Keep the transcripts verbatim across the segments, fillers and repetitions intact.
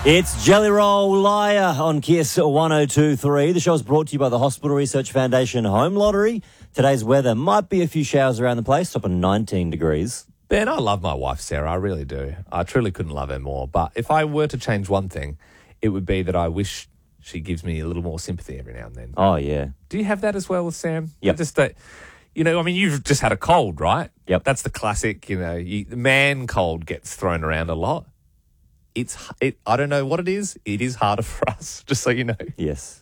It's Jelly Roll Liar on Kiss one oh two point three. The show is brought to you by the Hospital Research Foundation Home Lottery. Today's weather might be a few showers around the place, top of nineteen degrees. Ben, I love my wife, Sarah. I really do. I truly couldn't love her more. But if I were to change one thing, it would be that I wish she gives me a little more sympathy every now and then. Oh, yeah. Do you have that as well with Sam? Yep. Just that, you know, I mean, you've just had a cold, right? Yep. That's the classic, you know, you, man cold gets thrown around a lot. It's, it. I don't know what it is. It is harder for us, just so you know. Yes.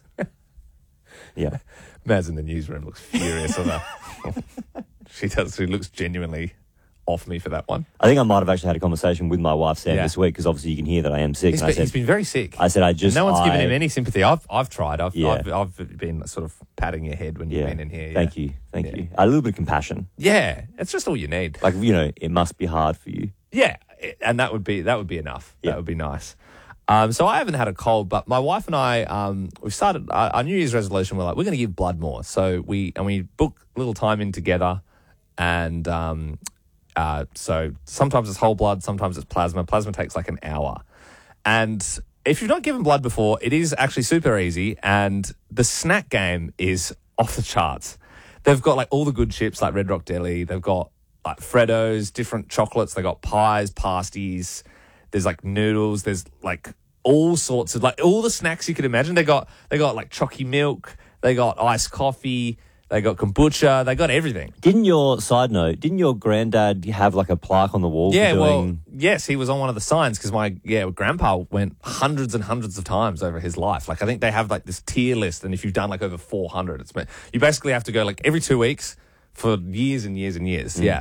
Yeah. Maz in the newsroom looks furious on that. She does. She looks genuinely off me for that one. I think I might have actually had a conversation with my wife, Sam, Yeah. this week, because obviously you can hear that I am sick. He's and been, I said, he's been very sick. I said, I just... no one's I, given him any sympathy. I've I've tried. I've, Yeah. I've I've been sort of patting your head when you've Yeah. been in here. Thank yeah. you. Thank Yeah. you. A little bit of compassion. Yeah, it's just all you need. Like, you know, it must be hard for you. Yeah, and that would be that would be enough. Yeah. That would be nice. Um, so I haven't had a cold, but my wife and I, um, we started our, our New Year's resolution. We're like, we're going to give blood more. So we and we book a little time in together, and um, uh, so sometimes it's whole blood, sometimes it's plasma. Plasma takes like an hour, and if you've not given blood before, it is actually super easy, and the snack game is off the charts. They've got like all the good chips, like Red Rock Deli. They've got like Freddos, different chocolates. They got pies, pasties. There's like noodles. There's like all sorts of like all the snacks you could imagine. They got they got like chalky milk. They got iced coffee. They got kombucha. They got everything. Didn't your, side note, didn't your granddad have like a plaque on the wall Yeah, for well, doing... yes, he was on one of the signs because my yeah grandpa went hundreds and hundreds of times over his life. Like I think they have like this tier list, and if you've done like over four hundred, it's you basically have to go like every two weeks for years and years and years. Mm. Yeah,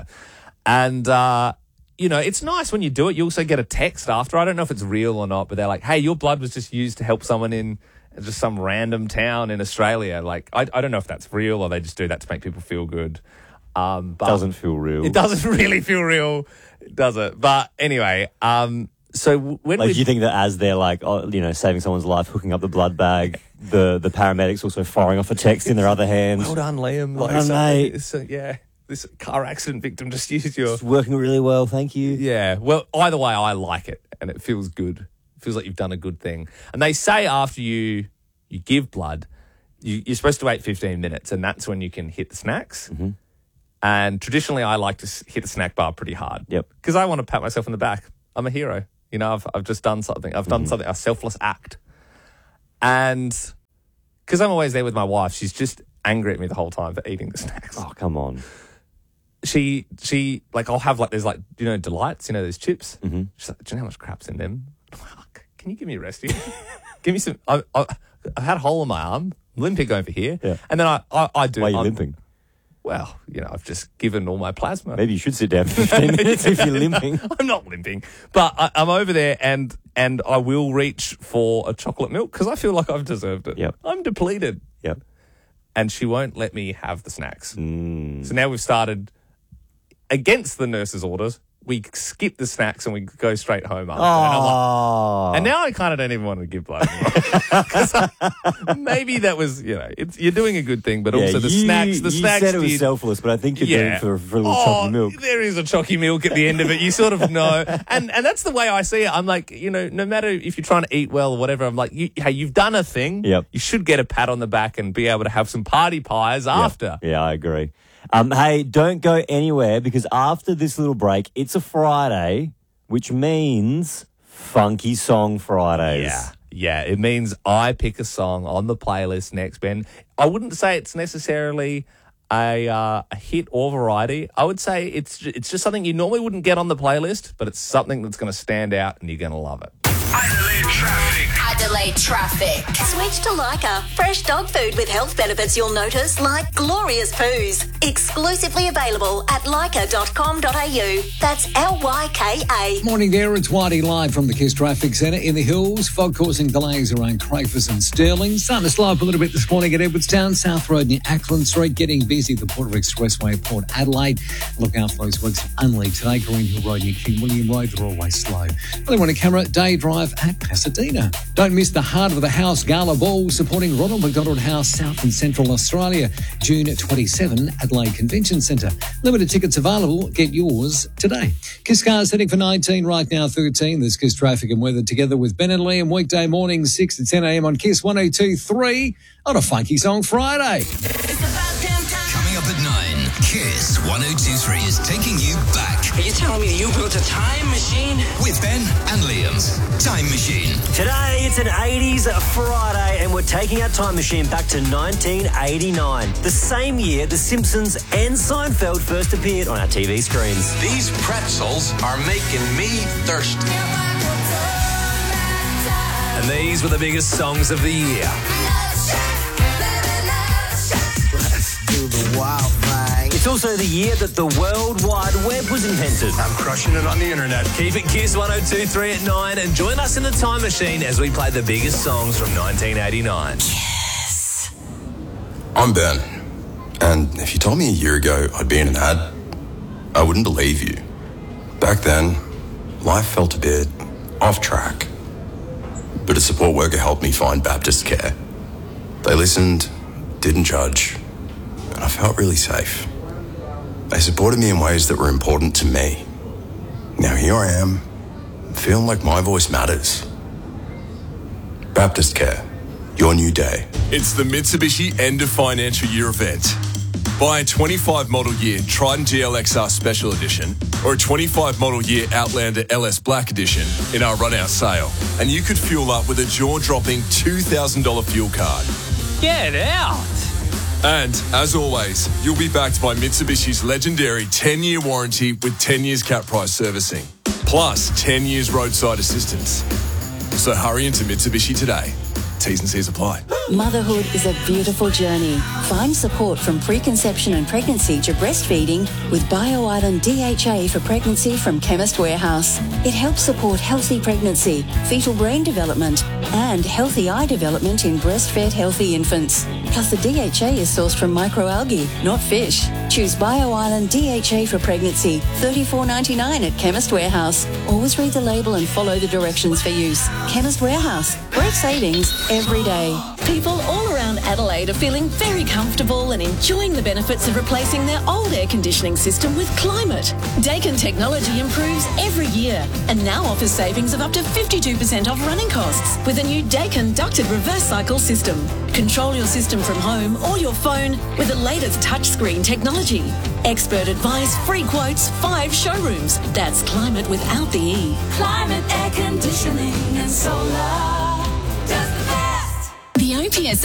and uh, you know it's nice when you do it. You also get a text after. I don't know if it's real or not, but they're like, "Hey, your blood was just used to help someone in." Just some random town in Australia. Like, I, I don't know if that's real or they just do that to make people feel good. Um, but Doesn't feel real. It doesn't really feel real, does it? But anyway, um, so when Like, we... do you think that as they're like, oh, you know, saving someone's life, hooking up the blood bag, the, the paramedics also firing off a text in their other hands? Well done, Liam. Well done, mate. So, yeah, this car accident victim just used your... It's working really well, thank you. Yeah, well, either way, I like it, and it feels good. It feels like you've done a good thing. And they say after you you give blood, you, you're supposed to wait fifteen minutes, and that's when you can hit the snacks. Mm-hmm. And traditionally, I like to hit the snack bar pretty hard. Yep. Because I want to pat myself on the back. I'm a hero. You know, I've I've just done something. I've done mm-hmm. something, a selfless act. And because I'm always there with my wife, she's just angry at me the whole time for eating the snacks. Oh, come on. She, she like, I'll have like, there's like, you know, Delights, you know, those chips. Mm-hmm. She's like, do you know how much crap's in them? I'm like, can you give me a rest here? Give me some, I, I, I've had a hole in my arm, limping over here. Yeah. And then I, I, I do. Why are you I'm, limping? Well, you know, I've just given all my plasma. Maybe you should sit down for fifteen minutes if you're limping. I'm not limping. But I, I'm over there and and I will reach for a chocolate milk because I feel like I've deserved it. Yep. I'm depleted. Yep. And she won't let me have the snacks. Mm. So now we've started, against the nurse's orders, we skip the snacks and we go straight home after. Oh. And, and now I kind of don't even want to give blood anymore. 'Cause I- maybe that was, you know, it's, you're doing a good thing, but Yeah, also the you, snacks, the you snacks said it was did- selfless, but I think you're doing Yeah. it for, for a little oh, chocolate milk. There is a chalky milk at the end of it. You sort of know. And and that's the way I see it. I'm like, you know, no matter if you're trying to eat well or whatever, I'm like, you, hey, you've done a thing. Yep. You should get a pat on the back and be able to have some party pies after. Yeah, I agree. Um, hey, don't go anywhere because after this little break, it's a Friday, which means Funky Song Fridays. Yeah. Yeah, it means I pick a song on the playlist next, Ben. I wouldn't say it's necessarily a uh, a hit or variety. I would say it's it's just something you normally wouldn't get on the playlist, but it's something that's going to stand out and you're going to love it. Adelaide traffic. Adelaide traffic. Switch to Lyca. Fresh dog food with health benefits you'll notice, like glorious poos. Exclusively available at lyca dot com dot a u. That's L Y K A. Morning there, it's Whitey live from the Kiss Traffic Centre in the hills. Fog causing delays around Crafers and Stirling. Starting to slow up a little bit this morning at Edwardstown, South Road near Ackland Street. Getting busy at the Port Expressway, Port Adelaide. Look out for those works of Unley today. Green Hill Road near King William Road, they're always slow. Really want a camera, day drive. Drive at Pasadena. Don't miss the Heart of the House Gala Ball supporting Ronald McDonald House, South and Central Australia, June twenty-seventh, Adelaide Convention Centre. Limited tickets available. Get yours today. Kiss Cars heading for nineteen, right now thirteen. There's Kiss Traffic and Weather together with Ben and Liam, weekday mornings six to ten a m on Kiss one oh two three on a Funky Song Friday. Coming up at nine, Kiss one oh two three is taking you back Are you telling me that you built a time machine? with Ben and Liam's Time Machine. Today, it's an eighties Friday, and we're taking our time machine back to nineteen eighty-nine, the same year The Simpsons and Seinfeld first appeared on our T V screens. These pretzels are making me thirsty. And these were the biggest songs of the year. It's also the year that the World Wide Web was invented. I'm crushing it on the internet. Keep it Kiss one oh two three at nine and join us in the time machine as we play the biggest songs from nineteen eighty-nine. I'm Ben, and if you told me a year ago I'd be in an ad, I wouldn't believe you. Back then, life felt a bit off track. But a support worker helped me find Baptist Care. They listened, didn't judge, and I felt really safe. They supported me in ways that were important to me. Now here I am, feeling like my voice matters. Baptist Care, your new day. It's the Mitsubishi End of Financial Year event. Buy a twenty-five model year Triton G L X R Special Edition or a twenty-five model year Outlander L S Black Edition in our run-out sale, and you could fuel up with a jaw-dropping two thousand dollars fuel card. Get out! And, as always, you'll be backed by Mitsubishi's legendary ten-year warranty with ten years cap price servicing, plus ten years roadside assistance. So hurry into Mitsubishi today. T's and C's apply. Motherhood is a beautiful journey. Find support from preconception and pregnancy to breastfeeding with BioIsland D H A for pregnancy from Chemist Warehouse. It helps support healthy pregnancy, fetal brain development, and healthy eye development in breastfed healthy infants. Plus, the D H A is sourced from microalgae, not fish. Choose BioIsland D H A for pregnancy, thirty-four ninety-nine at Chemist Warehouse. Always read the label and follow the directions for use. Chemist Warehouse. Great savings every day. People all around Adelaide are feeling very comfortable and enjoying the benefits of replacing their old air conditioning system with Climate. Daikin technology improves every year and now offers savings of up to fifty-two percent off running costs with a new Daikin ducted reverse cycle system. Control your system from home or your phone with the latest touchscreen technology. Expert advice, free quotes, five showrooms. That's Climate without the E. Climate air conditioning and solar. The O P S